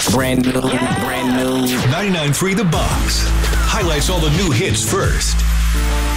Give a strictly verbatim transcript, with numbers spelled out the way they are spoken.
Brand new, brand new. ninety-nine point three The Box highlights all the new hits first.